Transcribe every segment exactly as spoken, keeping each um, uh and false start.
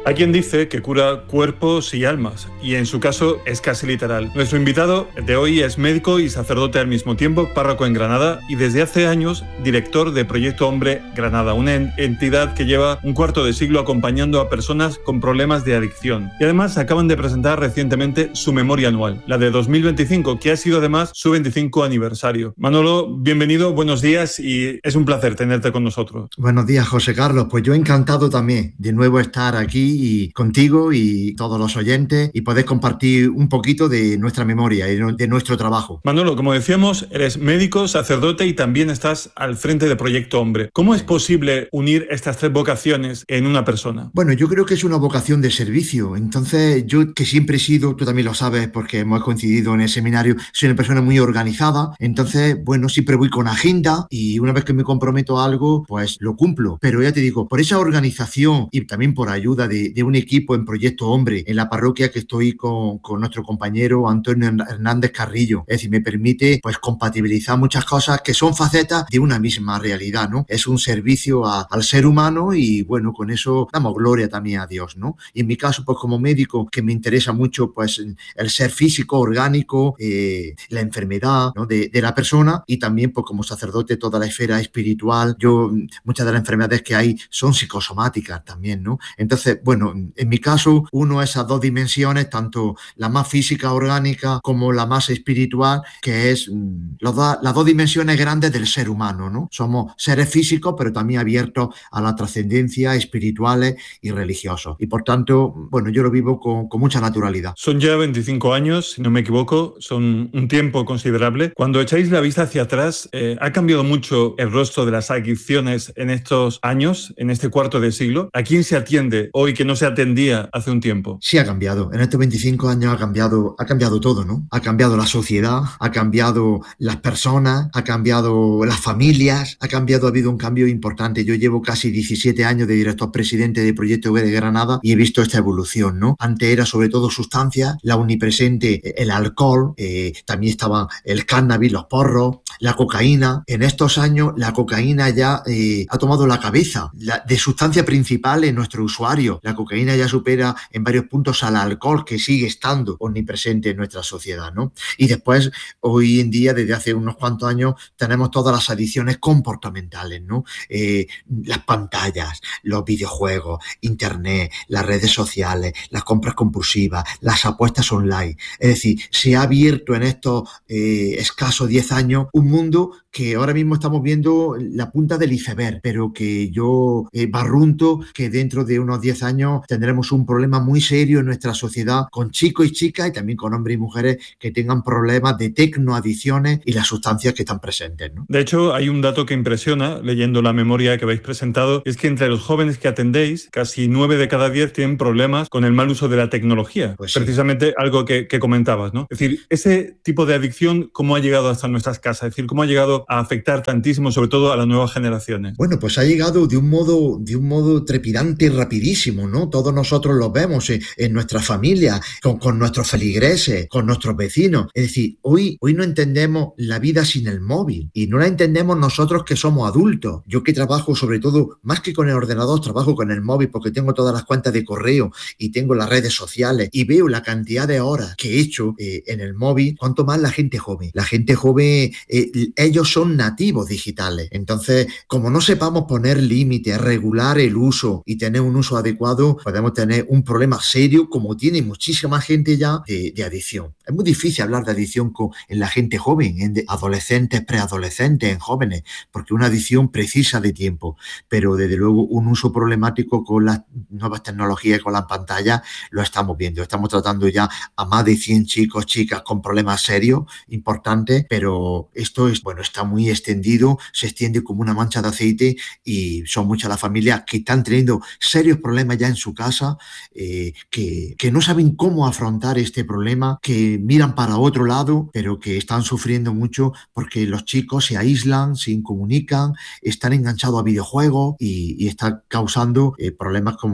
Hay quien dice que cura cuerpos y almas, y en su caso es casi literal. Nuestro invitado de hoy es médico y sacerdote al mismo tiempo, párroco en Granada y desde hace años director de Proyecto Hombre Granada, una entidad que lleva un cuarto de siglo acompañando a personas con problemas de adicción. Y además acaban de presentar recientemente su memoria anual, la de dos mil veinticinco, que ha sido además su veinticinco aniversario. Manolo, bienvenido, buenos días y es un placer tenerte con nosotros. Buenos días, José Carlos. Pues yo encantado también de nuevo estar aquí y contigo y todos los oyentes y poder compartir un poquito de nuestra memoria y de nuestro trabajo. Manolo, como decíamos, eres médico, sacerdote y también estás al frente de Proyecto Hombre. ¿Cómo es posible unir estas tres vocaciones en una persona? Bueno, yo creo que es una vocación de servicio. Entonces, yo que siempre he sido, tú también lo sabes porque hemos coincidido en el seminario, soy una persona muy organizada. Entonces, bueno, siempre voy con agenda y una vez que me comprometo a algo, pues lo cumplo. Pero ya te digo, por esa organización y también por ayuda de, de un equipo en Proyecto Hombre, en la parroquia que estoy con, con nuestro compañero Antonio Hernández Carrillo. Es decir, me permite pues compatibilizar muchas cosas que son facetas de una misma realidad, ¿no? Es un servicio a, al ser humano y bueno, con eso damos gloria también a Dios, ¿no? Y en mi caso, pues como médico, que me interesa mucho pues el ser físico, orgánico, eh, la enfermedad, ¿no? de, de la persona y también pues como sacerdote toda la esfera espiritual. Yo, muchas de las enfermedades que hay son psicosomáticas también, ¿no? Entonces, bueno, en mi caso, uno esas dos dimensiones, tanto la más física, orgánica, como la más espiritual, que es mmm, los da, las dos dimensiones grandes del ser humano, ¿no? Somos seres físicos, pero también abiertos a la trascendencia, espirituales y religiosos. Y por tanto, bueno, yo lo vivo con, con mucha naturalidad. Son ya veinticinco años, si no me equivoco, son un tiempo considerable. Cuando echáis la vista hacia atrás, eh, ¿ha cambiado mucho el rostro de las adicciones en estos años, en este cuarto de siglo? ¿A quién se atiende hoy que no se atendía hace un tiempo? Sí ha cambiado. En estos veinticinco años ha cambiado, ha cambiado todo, ¿no? Ha cambiado la sociedad, ha cambiado las personas, ha cambiado las familias, ha cambiado, ha habido un cambio importante. Yo llevo casi diecisiete años de director presidente de Proyecto Hombre de Granada y he visto esta evolución, ¿no? Antes era sobre todo sustancias, la omnipresente, el alcohol, eh, también estaba el cannabis, los porros, la cocaína. En estos años la cocaína ya eh, ha tomado la cabeza la, de sustancia principal en nuestro usuario. La cocaína ya supera en varios puntos al alcohol, que sigue estando omnipresente en nuestra sociedad, ¿no? Y después, hoy en día, desde hace unos cuantos años, tenemos todas las adicciones comportamentales, ¿no? Eh, las pantallas, los videojuegos, internet, las redes sociales, las compras compulsivas, las apuestas online. Es decir, se ha abierto en estos eh, escasos diez años un mundo que ahora mismo estamos viendo la punta del iceberg, pero que yo eh, barrunto que dentro de unos diez años tendremos un problema muy serio en nuestra sociedad con chicos y chicas y también con hombres y mujeres que tengan problemas de tecnoadicciones y las sustancias que están presentes, ¿no? De hecho, hay un dato que impresiona, leyendo la memoria que habéis presentado, es que entre los jóvenes que atendéis, casi nueve de cada diez tienen problemas con el mal uso de la tecnología. Pues sí. Precisamente algo que, que comentabas, ¿no? Es decir, ese tipo de adicción, ¿cómo ha llegado hasta nuestras casas? Es decir, ¿cómo ha llegado a afectar tantísimo, sobre todo a las nuevas generaciones? Bueno, pues ha llegado de un modo, de un modo trepidante y rapidísimo, ¿no? Todos nosotros lo vemos en, en nuestra familia, con, con nuestros feligreses, con nuestros vecinos. Es decir, hoy, hoy no entendemos la vida sin el móvil y no la entendemos nosotros que somos adultos. Yo que trabajo sobre todo, más que con el ordenador, trabajo con el móvil porque tengo todas las cuentas de correo y tengo las redes sociales y veo la cantidad de horas que he hecho eh, en el móvil, cuanto más la gente joven. La gente joven, eh, ellos son nativos digitales. Entonces, como no sepamos poner límites, regular el uso y tener un uso adecuado, podemos tener un problema serio como tiene muchísima gente ya de, de adicción. Es muy difícil hablar de adicción con, en la gente joven, en de adolescentes, preadolescentes, en jóvenes, porque una adicción precisa de tiempo, pero desde luego un uso problemático con las nuevas tecnologías y con las pantallas lo estamos viendo. Estamos tratando ya a más de cien chicos, chicas con problemas serios, importantes, pero esto es, bueno, está muy extendido, se extiende como una mancha de aceite y son muchas las familias que están teniendo serios problemas ya en su casa, eh, que, que no saben cómo afrontar este problema, que miran para otro lado, pero que están sufriendo mucho porque los chicos se aíslan, se incomunican, están enganchados a videojuegos y, y están causando eh, problemas como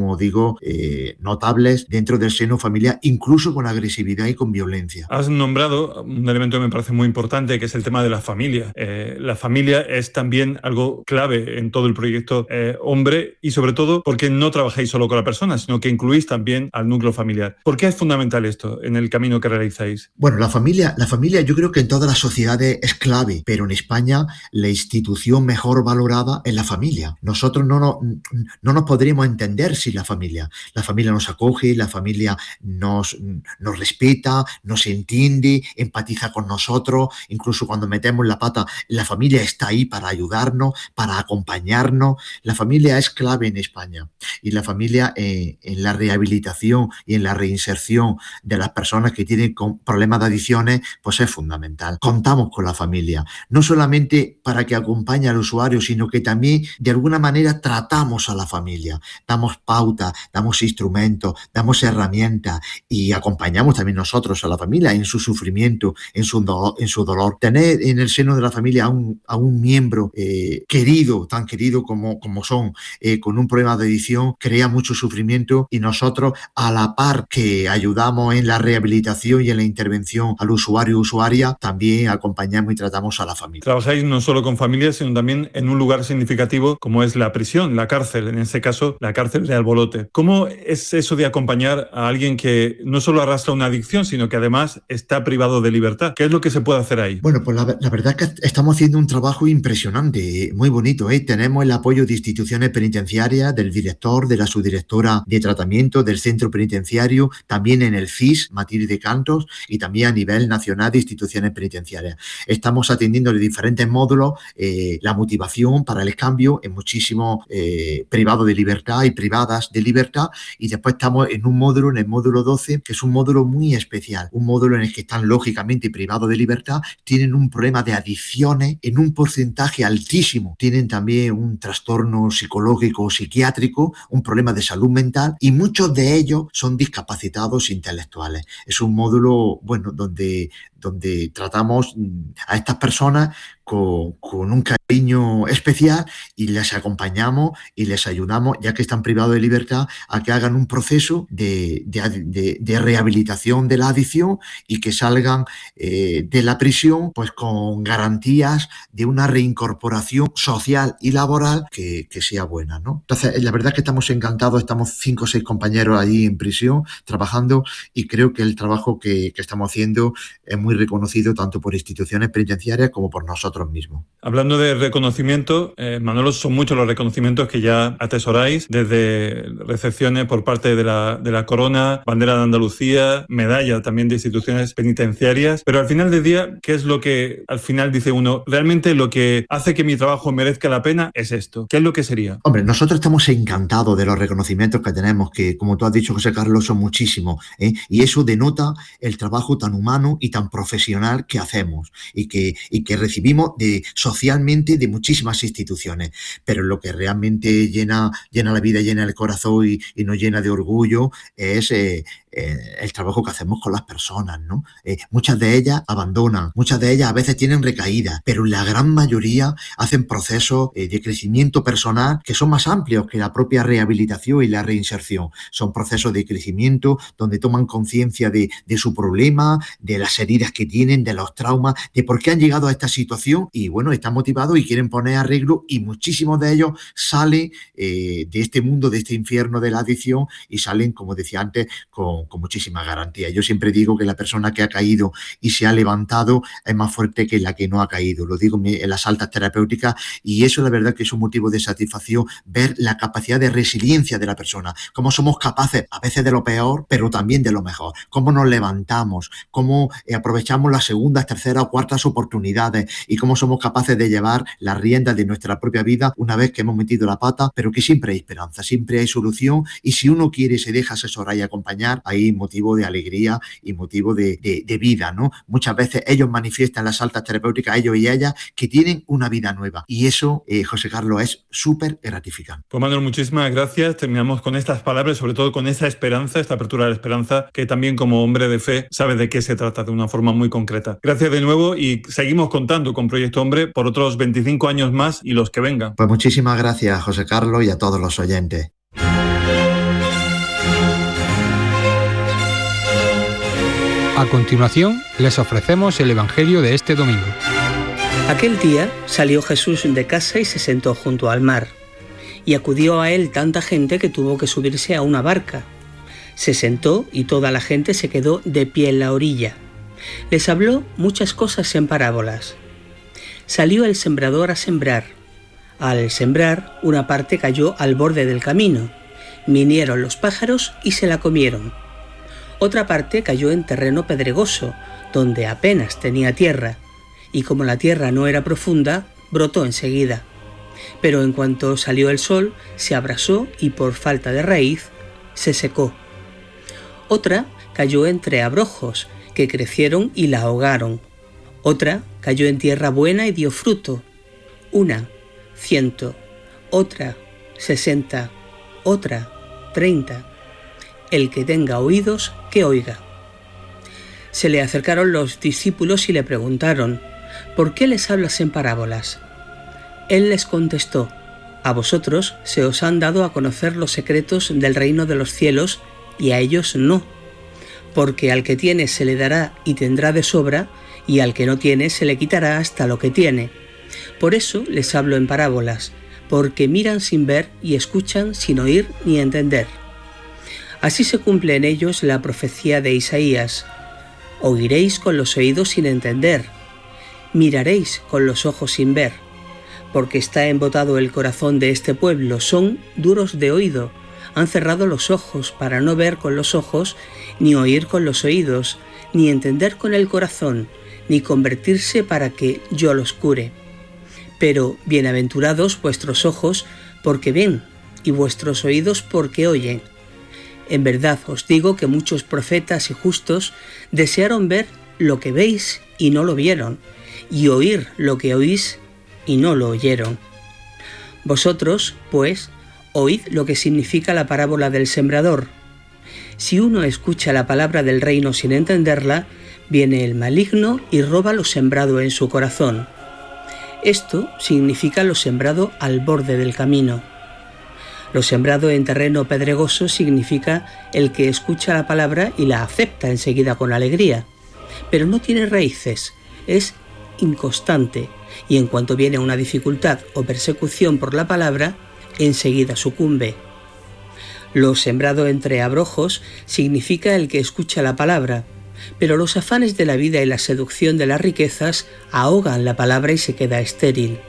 como digo, eh, notables dentro del seno familiar, incluso con agresividad y con violencia. Has nombrado un elemento que me parece muy importante, que es el tema de la familia. Eh, la familia es también algo clave en todo el proyecto eh, Hombre, y sobre todo porque no trabajáis solo con la persona, sino que incluís también al núcleo familiar. ¿Por qué es fundamental esto en el camino que realizáis? Bueno, la familia, la familia yo creo que en todas las sociedades es clave, pero en España la institución mejor valorada es la familia. Nosotros no nos, no nos podríamos entender sin la familia. La familia nos acoge, la familia nos, nos respeta, nos entiende, empatiza con nosotros, incluso cuando metemos la pata, la familia está ahí para ayudarnos, para acompañarnos. La familia es clave en España, y la familia eh, en la rehabilitación y en la reinserción de las personas que tienen con problemas de adicciones, pues es fundamental. Contamos con la familia, no solamente para que acompañe al usuario, sino que también de alguna manera tratamos a la familia, damos pautas, damos instrumentos, damos herramientas y acompañamos también nosotros a la familia en su sufrimiento, en su dolor. En su dolor. Tener en el seno de la familia a un, a un miembro eh, querido, tan querido como, como son, eh, con un problema de adicción, crea mucho sufrimiento, y nosotros, a la par que ayudamos en la rehabilitación y en la intervención al usuario o usuaria, también acompañamos y tratamos a la familia. Trabajáis no solo con familias, sino también en un lugar significativo como es la prisión, la cárcel, en este caso la cárcel de Albolote. ¿Cómo es eso de acompañar a alguien que no solo arrastra una adicción, sino que además está privado de libertad? ¿Qué es lo que se puede hacer ahí? Bueno, pues la, la verdad es que estamos haciendo un trabajo impresionante, muy bonito, ¿eh? Tenemos el apoyo de instituciones penitenciarias, del director, de la subdirectora de tratamiento, del centro penitenciario, también en el C I S, Matilde de Cantos, y también a nivel nacional de instituciones penitenciarias. Estamos atendiendo en diferentes módulos eh, la motivación para el cambio en muchísimos eh, privados de libertad y privadas de libertad, y después estamos en un módulo, en el módulo doce, que es un módulo muy especial, un módulo en el que están lógicamente privados de libertad, tienen un problema de adicciones en un porcentaje altísimo, tienen también un trastorno psicológico o psiquiátrico, un problema de salud mental, y muchos de ellos son discapacitados intelectuales. Es un módulo, bueno, donde, donde tratamos a estas personas con, con un cariño especial, y les acompañamos y les ayudamos, ya que están privados de libertad, a que hagan un proceso de, de, de, de rehabilitación de la adicción, y que salgan eh, de la prisión pues con garantías de una reincorporación social y laboral que, que sea buena, ¿no? Entonces, la verdad es que estamos encantados, estamos cinco o seis compañeros allí en prisión trabajando, y creo que el trabajo que, que estamos haciendo es muy reconocido tanto por instituciones penitenciarias como por nosotros mismos. Hablando de reconocimiento, eh, Manolo, son muchos los reconocimientos que ya atesoráis, desde recepciones por parte de la, de la Corona, Bandera de Andalucía, medalla también de instituciones penitenciarias, pero al final del día, ¿qué es lo que al final dice uno? Realmente lo que hace que mi trabajo merezca la pena es esto. ¿Qué es lo que sería? Hombre, nosotros estamos encantados de los reconocimientos que tenemos, que como tú has dicho, José Carlos, son muchísimos, ¿eh? Y eso denota el trabajo tan humano y tan profesional que hacemos, y que, y que recibimos de, socialmente de muchísimas instituciones, pero lo que realmente llena, llena la vida, llena el corazón y, y nos llena de orgullo es eh, eh, el trabajo que hacemos con las personas, ¿no? Eh, muchas de ellas abandonan, muchas de ellas a veces tienen recaídas, pero la gran mayoría hacen procesos eh, de crecimiento personal que son más amplios que la propia rehabilitación y la reinserción. Son procesos de crecimiento donde toman conciencia de, de su problema, de las heridas que tienen, de los traumas, de por qué han llegado a esta situación, y bueno, están motivados y quieren poner arreglo, y muchísimos de ellos salen eh, de este mundo, de este infierno de la adicción, y salen, como decía antes, con, con muchísima garantía. Yo siempre digo que la persona que ha caído y se ha levantado es más fuerte que la que no ha caído. Lo digo en las altas terapéuticas, y eso la verdad que es un motivo de satisfacción, ver la capacidad de resiliencia de la persona, cómo somos capaces a veces de lo peor, pero también de lo mejor, cómo nos levantamos, cómo eh, aprovechamos las segundas, terceras o cuartas oportunidades, y cómo somos capaces de llevar las riendas de nuestra propia vida una vez que hemos metido la pata, pero que siempre hay esperanza, siempre hay solución, y si uno quiere y se deja asesorar y acompañar, hay motivo de alegría y motivo de, de, de vida, ¿no? Muchas veces ellos manifiestan las altas terapéuticas, ellos y ellas, que tienen una vida nueva, y eso, eh, José Carlos, es súper gratificante. Pues Manuel, muchísimas gracias. Terminamos con estas palabras, sobre todo con esa esperanza, esta apertura de la esperanza, que también como hombre de fe sabe de qué se trata de una forma muy concreta. Gracias de nuevo, y seguimos contando con Proyecto Hombre por otros veinticinco años más y los que vengan. Pues muchísimas gracias, José Carlos, y a todos los oyentes. A continuación, les ofrecemos el Evangelio de este domingo. Aquel día salió Jesús de casa y se sentó junto al mar. Y acudió a él tanta gente que tuvo que subirse a una barca. Se sentó y toda la gente se quedó de pie en la orilla. Les habló muchas cosas en parábolas. Salió el sembrador a sembrar. Al sembrar, una parte cayó al borde del camino. Vinieron los pájaros y se la comieron. Otra parte cayó en terreno pedregoso, donde apenas tenía tierra, y como la tierra no era profunda, brotó enseguida. Pero en cuanto salió el sol, se abrasó y por falta de raíz, se secó. Otra cayó entre abrojos, que crecieron y la ahogaron. Otra cayó en tierra buena y dio fruto. Una, ciento, otra, sesenta, otra, treinta. El que tenga oídos, que oiga. Se le acercaron los discípulos y le preguntaron: ¿por qué les hablas en parábolas? Él les contestó: a vosotros se os han dado a conocer los secretos del reino de los cielos, y a ellos no. Porque al que tiene se le dará y tendrá de sobra, y al que no tiene se le quitará hasta lo que tiene. Por eso les hablo en parábolas, porque miran sin ver y escuchan sin oír ni entender. Así se cumple en ellos la profecía de Isaías: oiréis con los oídos sin entender, miraréis con los ojos sin ver, porque está embotado el corazón de este pueblo, son duros de oído, han cerrado los ojos para no ver con los ojos, ni oír con los oídos, ni entender con el corazón, ni convertirse para que yo los cure. Pero bienaventurados vuestros ojos porque ven, y vuestros oídos porque oyen. En verdad os digo que muchos profetas y justos desearon ver lo que veis y no lo vieron, y oír lo que oís y no lo oyeron. Vosotros, pues, oíd lo que significa la parábola del sembrador. Si uno escucha la palabra del reino sin entenderla, viene el maligno y roba lo sembrado en su corazón. Esto significa lo sembrado al borde del camino. Lo sembrado en terreno pedregoso significa el que escucha la palabra y la acepta enseguida con alegría, pero no tiene raíces, es inconstante, y en cuanto viene una dificultad o persecución por la palabra, enseguida sucumbe. Lo sembrado entre abrojos significa el que escucha la palabra, pero los afanes de la vida y la seducción de las riquezas ahogan la palabra y se queda estéril.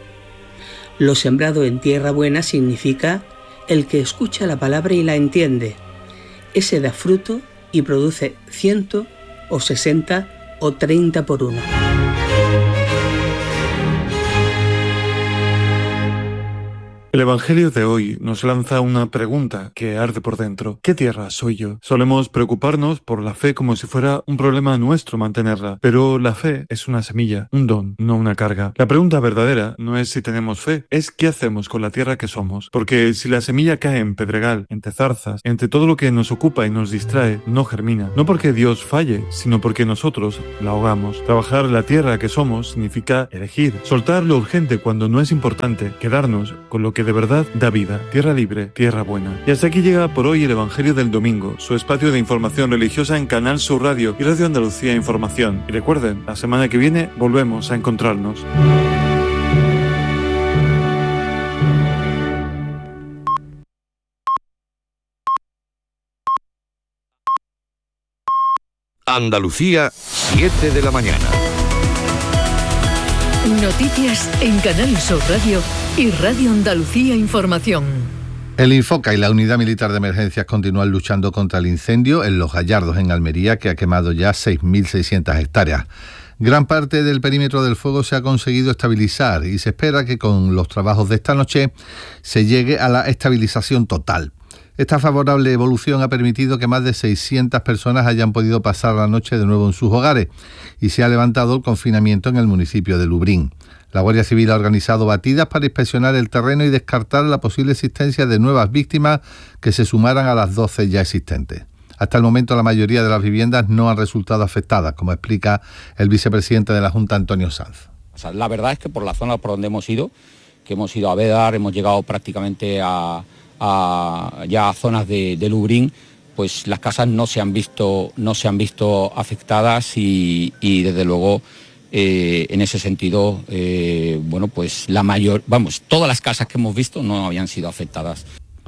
Lo sembrado en tierra buena significa el que escucha la palabra y la entiende. Ese da fruto y produce ciento o sesenta o treinta por uno. El Evangelio de hoy nos lanza una pregunta que arde por dentro. ¿Qué tierra soy yo? Solemos preocuparnos por la fe como si fuera un problema nuestro mantenerla, pero la fe es una semilla, un don, no una carga. La pregunta verdadera no es si tenemos fe, es qué hacemos con la tierra que somos. Porque si la semilla cae en pedregal, entre zarzas, entre todo lo que nos ocupa y nos distrae, no germina. No porque Dios falle, sino porque nosotros la ahogamos. Trabajar la tierra que somos significa elegir, soltar lo urgente cuando no es importante, quedarnos con lo que de verdad da vida, tierra libre, tierra buena. Y hasta aquí llega por hoy el Evangelio del Domingo, su espacio de información religiosa en Canal Sur Radio y Radio Andalucía Información. Y recuerden, la semana que viene volvemos a encontrarnos. Andalucía, siete de la mañana. Noticias en Canal Sur Radio y Radio Andalucía Información. El Infoca y la Unidad Militar de Emergencias continúan luchando contra el incendio en Los Gallardos, en Almería, que ha quemado ya seis mil seiscientas hectáreas. Gran parte del perímetro del fuego se ha conseguido estabilizar y se espera que con los trabajos de esta noche se llegue a la estabilización total. Esta favorable evolución ha permitido que más de seiscientas personas hayan podido pasar la noche de nuevo en sus hogares y se ha levantado el confinamiento en el municipio de Lubrín. La Guardia Civil ha organizado batidas para inspeccionar el terreno y descartar la posible existencia de nuevas víctimas que se sumaran a las doce ya existentes. Hasta el momento la mayoría de las viviendas no han resultado afectadas, como explica el vicepresidente de la Junta, Antonio Sanz. O sea, la verdad es que por la zona por donde hemos ido, que hemos ido a Bédar, hemos llegado prácticamente a... a ya a zonas de, de Lubrín, pues las casas no se han visto, no se han visto afectadas y, y desde luego eh, en ese sentido, eh, bueno, pues la mayor, vamos, todas las casas que hemos visto no habían sido afectadas.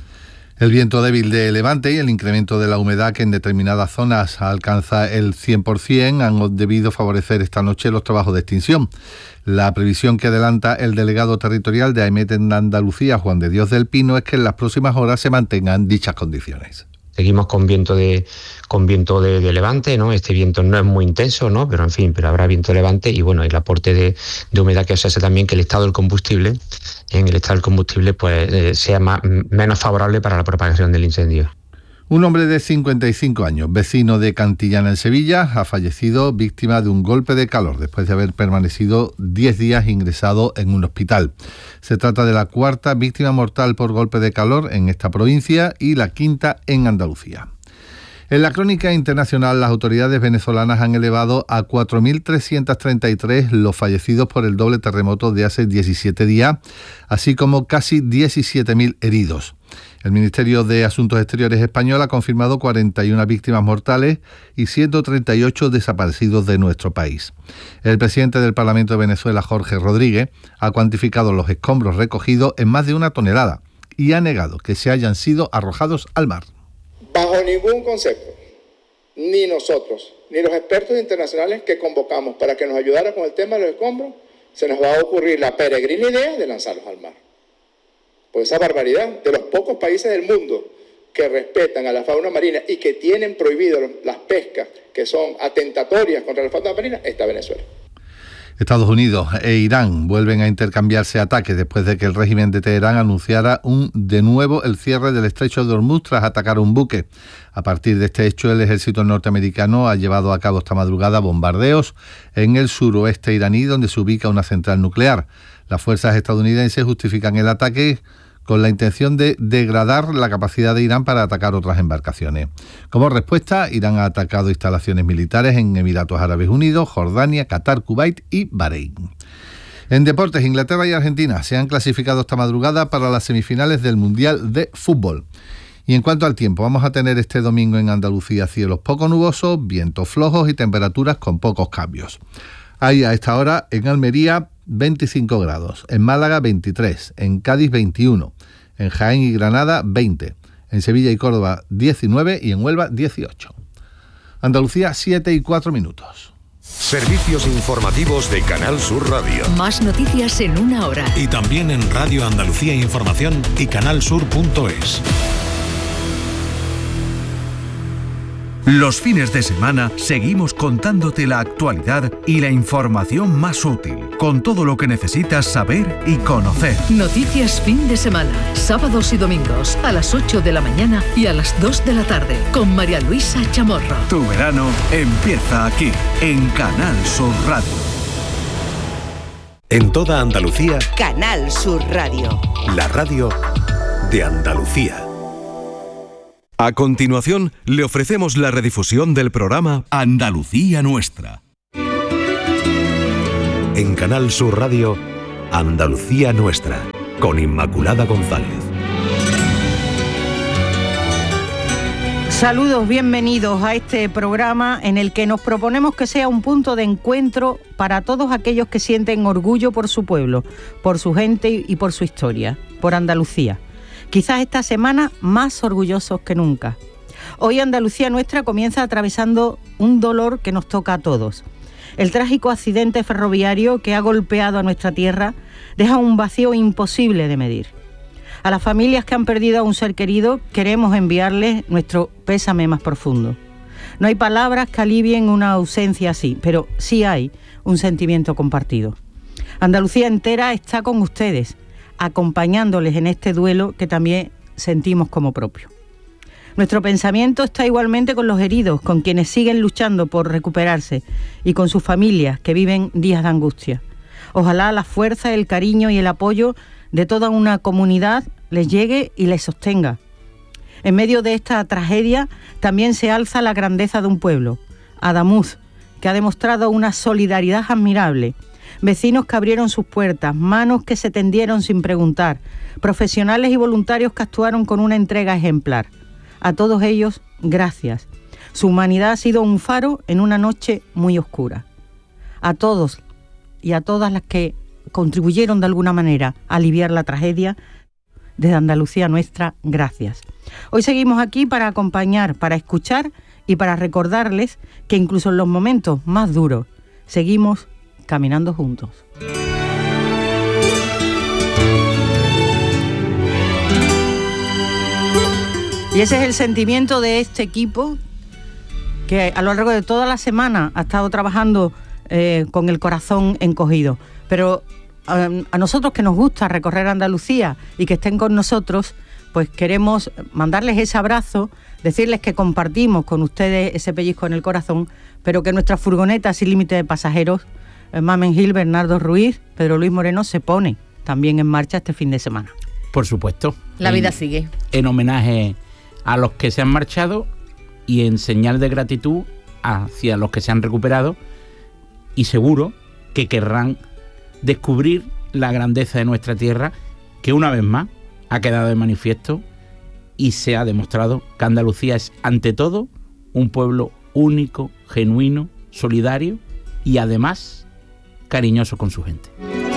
El viento débil de levante y el incremento de la humedad que en determinadas zonas alcanza el cien por ciento han debido favorecer esta noche los trabajos de extinción. La previsión que adelanta el delegado territorial de AEMET en Andalucía, Juan de Dios del Pino, es que en las próximas horas se mantengan dichas condiciones. Seguimos con viento de con viento de, de levante, ¿no? Este viento no es muy intenso, ¿no? Pero en fin, pero habrá viento de levante y bueno, el aporte de, de humedad que hace también que el estado del combustible, en el estado del combustible, pues eh, sea más, menos favorable para la propagación del incendio. Un hombre de cincuenta y cinco años, vecino de Cantillana en Sevilla, ha fallecido víctima de un golpe de calor después de haber permanecido diez días ingresado en un hospital. Se trata de la cuarta víctima mortal por golpe de calor en esta provincia y la quinta en Andalucía. En la crónica internacional, las autoridades venezolanas han elevado a cuatro mil trescientos treinta y tres los fallecidos por el doble terremoto de hace diecisiete días, así como casi diecisiete mil heridos. El Ministerio de Asuntos Exteriores español ha confirmado cuarenta y una víctimas mortales y ciento treinta y ocho desaparecidos de nuestro país. El presidente del Parlamento de Venezuela, Jorge Rodríguez, ha cuantificado los escombros recogidos en más de una tonelada y ha negado que se hayan sido arrojados al mar. Bajo ningún concepto, ni nosotros, ni los expertos internacionales que convocamos para que nos ayudaran con el tema de los escombros, se nos va a ocurrir la peregrina idea de lanzarlos al mar. Pues esa barbaridad, de los pocos países del mundo que respetan a la fauna marina y que tienen prohibido las pescas que son atentatorias contra la fauna marina, está Venezuela. Estados Unidos e Irán vuelven a intercambiarse ataques después de que el régimen de Teherán anunciara un, de nuevo el cierre del estrecho de Hormuz tras atacar un buque. A partir de este hecho, el ejército norteamericano ha llevado a cabo esta madrugada bombardeos en el suroeste iraní, donde se ubica una central nuclear. Las fuerzas estadounidenses justifican el ataque con la intención de degradar la capacidad de Irán para atacar otras embarcaciones. Como respuesta, Irán ha atacado instalaciones militares en Emiratos Árabes Unidos, Jordania, Qatar, Kuwait y Bahrein. En deportes, Inglaterra y Argentina se han clasificado esta madrugada para las semifinales del Mundial de Fútbol. Y en cuanto al tiempo, vamos a tener este domingo en Andalucía cielos poco nubosos, vientos flojos y temperaturas con pocos cambios. Hay a esta hora en Almería veinticinco grados, en Málaga veintitrés, en Cádiz veintiuno, en Jaén y Granada veinte, en Sevilla y Córdoba diecinueve y en Huelva dieciocho. Andalucía siete y cuatro minutos. Servicios informativos de Canal Sur Radio. Más noticias en una hora. Y también en Radio Andalucía Información y canalsur punto es. Los fines de semana seguimos contándote la actualidad y la información más útil, con todo lo que necesitas saber y conocer. Noticias fin de semana, sábados y domingos a las ocho de la mañana y a las dos de la tarde, con María Luisa Chamorro. Tu verano empieza aquí, en Canal Sur Radio. En toda Andalucía, Canal Sur Radio. La radio de Andalucía. A continuación, le ofrecemos la redifusión del programa Andalucía Nuestra. En Canal Sur Radio, Andalucía Nuestra, con Inmaculada González. Saludos, bienvenidos a este programa en el que nos proponemos que sea un punto de encuentro para todos aquellos que sienten orgullo por su pueblo, por su gente y por su historia, por Andalucía. Quizás esta semana más orgullosos que nunca. Hoy Andalucía Nuestra comienza atravesando un dolor que nos toca a todos. El trágico accidente ferroviario que ha golpeado a nuestra tierra deja un vacío imposible de medir. A las familias que han perdido a un ser querido queremos enviarles nuestro pésame más profundo. No hay palabras que alivien una ausencia así, pero sí hay un sentimiento compartido. Andalucía entera está con ustedes, acompañándoles en este duelo que también sentimos como propio. Nuestro pensamiento está igualmente con los heridos, con quienes siguen luchando por recuperarse y con sus familias que viven días de angustia. Ojalá la fuerza, el cariño y el apoyo de toda una comunidad les llegue y les sostenga. En medio de esta tragedia también se alza la grandeza de un pueblo, Adamuz, que ha demostrado una solidaridad admirable. Vecinos que abrieron sus puertas, manos que se tendieron sin preguntar, profesionales y voluntarios que actuaron con una entrega ejemplar. A todos ellos, gracias. Su humanidad ha sido un faro en una noche muy oscura. A todos y a todas las que contribuyeron de alguna manera a aliviar la tragedia, desde Andalucía Nuestra, gracias. Hoy seguimos aquí para acompañar, para escuchar y para recordarles que incluso en los momentos más duros seguimos caminando juntos. Y ese es el sentimiento de este equipo que a lo largo de toda la semana ha estado trabajando eh, con el corazón encogido. Pero a, a nosotros que nos gusta recorrer Andalucía y que estén con nosotros, pues queremos mandarles ese abrazo, decirles que compartimos con ustedes ese pellizco en el corazón, pero que nuestra furgoneta sin límite de pasajeros, eh, Mamen Gil, Bernardo Ruiz, Pedro Luis Moreno, se pone también en marcha este fin de semana. Por supuesto. La vida en, sigue. En homenaje a los que se han marchado y en señal de gratitud hacia los que se han recuperado, y seguro que querrán descubrir la grandeza de nuestra tierra, que una vez más ha quedado de manifiesto y se ha demostrado que Andalucía es ante todo un pueblo único, genuino, solidario y además cariñoso con su gente.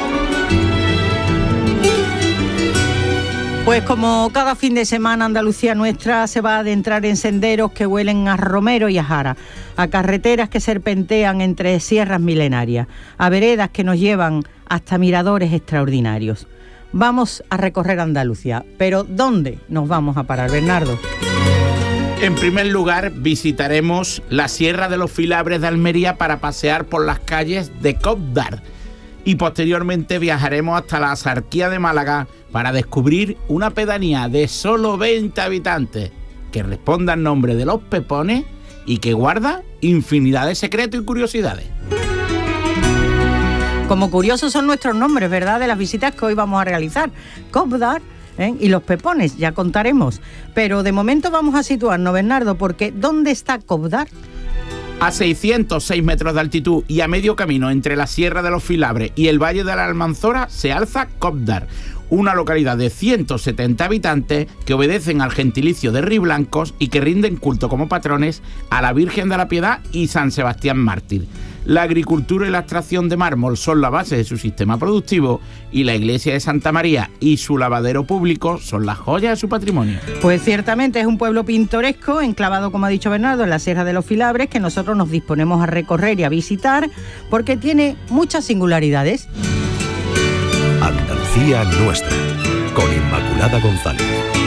Pues como cada fin de semana, Andalucía Nuestra se va a adentrar en senderos que huelen a romero y a jara, a carreteras que serpentean entre sierras milenarias, a veredas que nos llevan hasta miradores extraordinarios. Vamos a recorrer Andalucía, pero ¿dónde nos vamos a parar, Bernardo? En primer lugar, visitaremos la Sierra de los Filabres de Almería para pasear por las calles de Cobdar. Y posteriormente viajaremos hasta la Axarquía de Málaga para descubrir una pedanía de solo veinte habitantes que responde al nombre de Los Pepones y que guarda infinidad de secretos y curiosidades. Como curiosos son nuestros nombres, ¿verdad?, de las visitas que hoy vamos a realizar. Cobdar, ¿eh?, y Los Pepones, ya contaremos. Pero de momento vamos a situarnos, Bernardo, porque ¿dónde está Cobdar? A seiscientos seis metros de altitud y a medio camino entre la Sierra de los Filabres y el Valle de la Almanzora se alza Cobdar, una localidad de ciento setenta habitantes que obedecen al gentilicio de Riblancos y que rinden culto como patrones a la Virgen de la Piedad y San Sebastián Mártir. La agricultura y la extracción de mármol son la base de su sistema productivo y la iglesia de Santa María y su lavadero público son las joyas de su patrimonio. Pues ciertamente es un pueblo pintoresco, enclavado, como ha dicho Bernardo, en la Sierra de los Filabres, que nosotros nos disponemos a recorrer y a visitar porque tiene muchas singularidades. Andalucía Nuestra, con Inmaculada González.